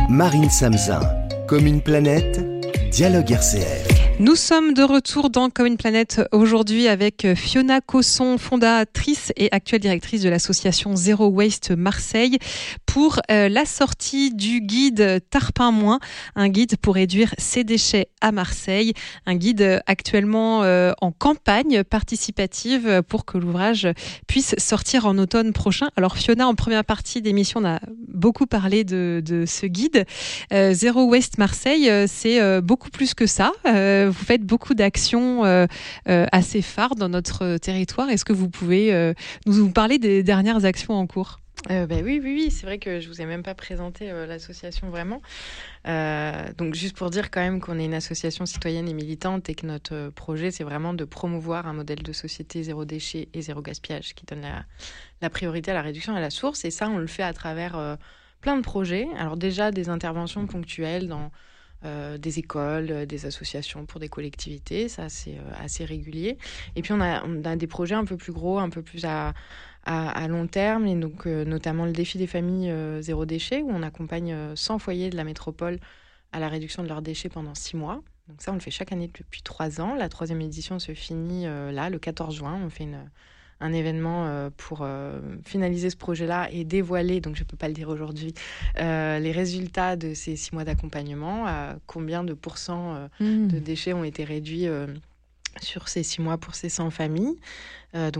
Marine Samzin, Comme une planète, Dialogue RCF. Nous sommes de retour dans Comme une planète aujourd'hui avec Fiona Cosson, fondatrice et actuelle directrice de l'association Zero Waste Marseille, pour la sortie du guide Tarpin Moins, un guide pour réduire ses déchets à Marseille, un guide actuellement en campagne participative pour que l'ouvrage puisse sortir en automne prochain. Alors Fiona, en première partie d'émission, on a beaucoup parlé de ce guide. Zero Waste Marseille, c'est beaucoup plus que ça. Vous faites beaucoup d'actions assez phares dans notre territoire. Est-ce que vous pouvez nous parler des dernières actions en cours ? Oui, c'est vrai que je vous ai même pas présenté l'association vraiment. Donc juste pour dire quand même qu'on est une association citoyenne et militante et que notre projet c'est vraiment de promouvoir un modèle de société zéro déchet et zéro gaspillage qui donne la priorité à la réduction à la source, et ça on le fait à travers plein de projets. Alors déjà des interventions ponctuelles dans des écoles, des associations pour des collectivités, ça c'est assez régulier. Et puis on a des projets un peu plus gros, un peu plus à long terme, et donc notamment le défi des familles zéro déchet, où on accompagne 100 foyers de la métropole à la réduction de leurs déchets pendant 6 mois. Donc ça on le fait chaque année depuis 3 ans. La 3e édition se finit là, le 14 juin. On fait un événement pour finaliser ce projet-là et dévoiler, donc je ne peux pas le dire aujourd'hui, les résultats de ces 6 mois d'accompagnement, combien de pourcents de déchets ont été réduits sur ces 6 mois pour ces 100 familles. Donc